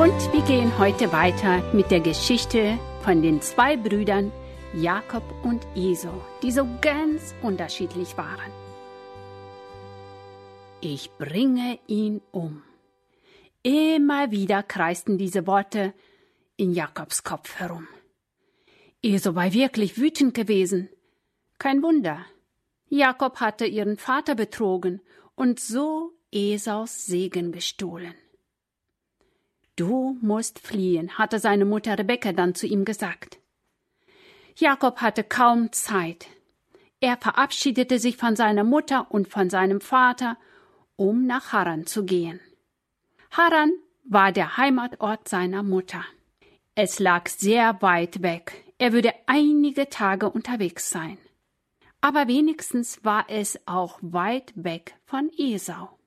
Und wir gehen heute weiter mit der Geschichte von den zwei Brüdern Jakob und Esau, die so ganz unterschiedlich waren. Ich bringe ihn um. Immer wieder kreisten diese Worte in Jakobs Kopf herum. Esau war wirklich wütend gewesen. Kein Wunder. Jakob hatte ihren Vater betrogen und so Esaus Segen gestohlen. Du musst fliehen, hatte seine Mutter Rebekka dann zu ihm gesagt. Jakob hatte kaum Zeit. Er verabschiedete sich von seiner Mutter und von seinem Vater, um nach Haran zu gehen. Haran war der Heimatort seiner Mutter. Es lag sehr weit weg. Er würde einige Tage unterwegs sein. Aber wenigstens war es auch weit weg von Esau.